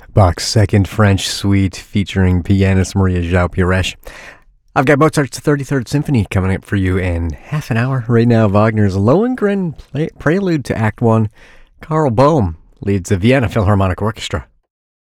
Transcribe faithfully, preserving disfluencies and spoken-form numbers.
Bach's Second French Suite featuring pianist Maria João Pires. I've got Mozart's thirty-third Symphony coming up for you in half an hour. Right now, Wagner's Lohengrin Prelude to Act One. Carl Boehm leads the Vienna Philharmonic Orchestra.